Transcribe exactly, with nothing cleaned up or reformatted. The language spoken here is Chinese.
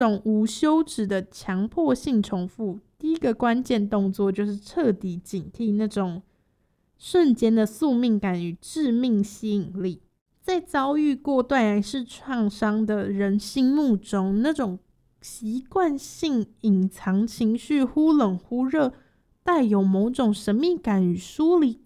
这种无休止的强迫性重复，第一个关键动作就是彻底警惕那种瞬间的宿命感与致命吸引力。在遭遇过断崖式创伤的人心目中，那种习惯性隐藏情绪忽冷忽热，带有某种神秘感与疏离